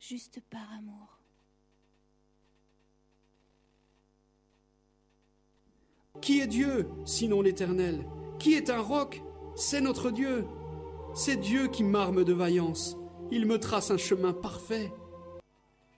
juste par amour. Qui est Dieu, sinon l'Éternel? Qui est un roc? C'est notre Dieu. C'est Dieu qui m'arme de vaillance. Il me trace un chemin parfait.